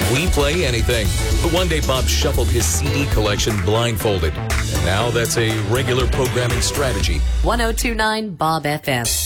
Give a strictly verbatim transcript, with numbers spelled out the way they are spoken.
We play anything. But one day Bob shuffled his C D collection blindfolded. And now that's a regular programming strategy. ten twenty-nine Bob F M.